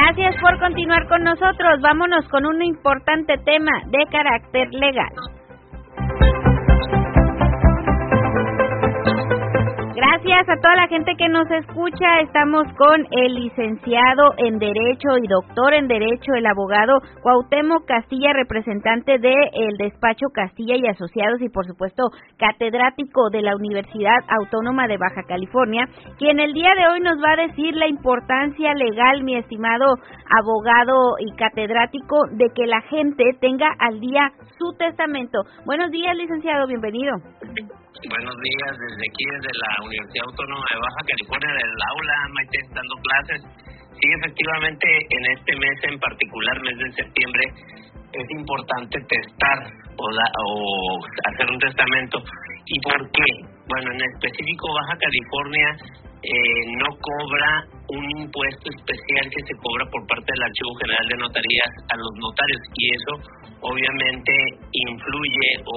Gracias por continuar con nosotros. Vámonos con un importante tema de carácter legal. Gracias a toda la gente que nos escucha. Estamos con el licenciado en Derecho y doctor en Derecho, el abogado Cuauhtémoc Castilla, representante del despacho Castilla y Asociados y por supuesto catedrático de la Universidad Autónoma de Baja California, quien el día de hoy nos va a decir la importancia legal, mi estimado abogado y catedrático, de que la gente tenga al día su testamento. Buenos días, licenciado, bienvenido. Buenos días, desde aquí, desde la Universidad Autónoma de Baja California, del aula, Maite, dando clases. Sí, efectivamente, en este mes en particular, mes de septiembre, es importante testar o hacer un testamento. ¿Y por qué? Bueno, en específico, Baja California no cobra un impuesto especial que se cobra por parte del Archivo General de Notarías a los notarios, y eso obviamente influye o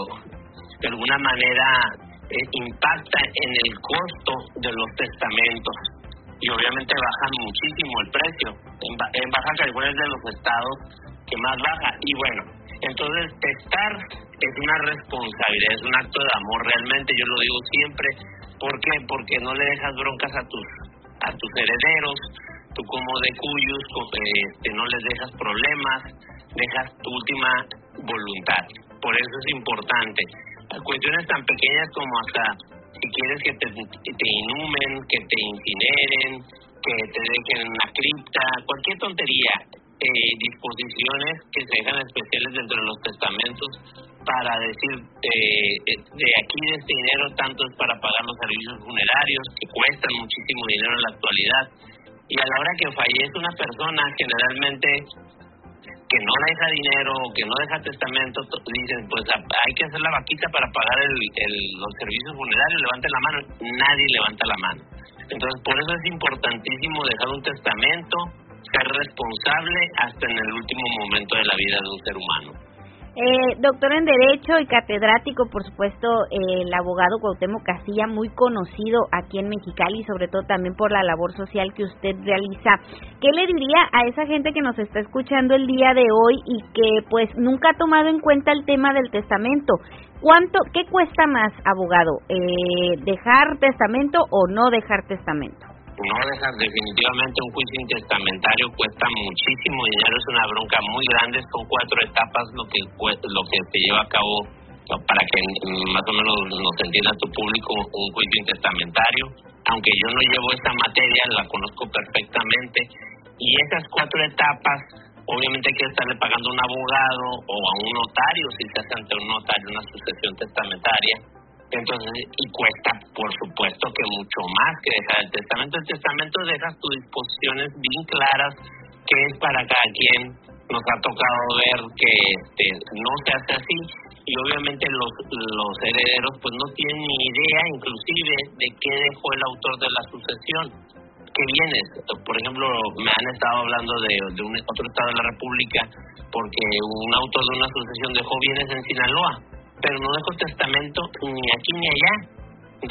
de alguna manera impacta en el costo de los testamentos y obviamente bajan muchísimo el precio. En Baja California es de los estados que más baja. Y bueno, entonces testar es una responsabilidad, es un acto de amor realmente, yo lo digo siempre. ¿Por qué? Porque no le dejas broncas a tus herederos, tú como de cuyos no les dejas problemas, dejas tu última voluntad. Por eso es importante. Cuestiones tan pequeñas como hasta si quieres que te inhumen, que te incineren, que te dejen en una cripta, cualquier tontería, disposiciones que se dejan especiales dentro de los testamentos para decir de aquí de este dinero tanto es para pagar los servicios funerarios que cuestan muchísimo dinero en la actualidad, y a la hora que fallece una persona generalmente que no deja dinero, que no deja testamento, dicen, pues hay que hacer la vaquita para pagar los servicios funerarios, levanten la mano. Nadie levanta la mano. Entonces, por eso es importantísimo dejar un testamento, ser responsable hasta en el último momento de la vida de un ser humano. Doctor en Derecho y catedrático, por supuesto, el abogado Cuauhtémoc Castilla, muy conocido aquí en Mexicali, sobre todo también por la labor social que usted realiza. ¿Qué le diría a esa gente que nos está escuchando el día de hoy y que pues nunca ha tomado en cuenta el tema del testamento? ¿Qué cuesta más, abogado? ¿Dejar testamento o no dejar testamento? No dejar, definitivamente un juicio intestamentario cuesta muchísimo dinero, es una bronca muy grande, son 4 etapas lo que se lleva a cabo, para que más o menos nos entienda tu público, un juicio intestamentario. Aunque yo no llevo esta materia, la conozco perfectamente, y esas 4 etapas obviamente hay que estarle pagando a un abogado o a un notario, si se hace ante un notario una sucesión testamentaria. Entonces, y cuesta, por supuesto, que mucho más que dejar el testamento. El testamento deja tus disposiciones bien claras, que es para cada quien. Nos ha tocado ver que no se hace así, y obviamente los herederos pues no tienen ni idea, inclusive, de qué dejó el autor de la sucesión. ¿Qué bienes? Por ejemplo, me han estado hablando de otro estado de la República, porque un autor de una sucesión dejó bienes en Sinaloa, pero no dejó testamento ni aquí ni allá.